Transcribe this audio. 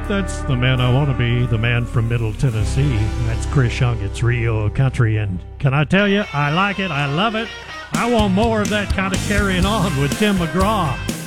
That's the man I want to be, the man from Middle Tennessee. That's Chris Young. It's Rio Country. And can I tell you, I like it. I love it. I want more of that kind of carrying on with Tim McGraw.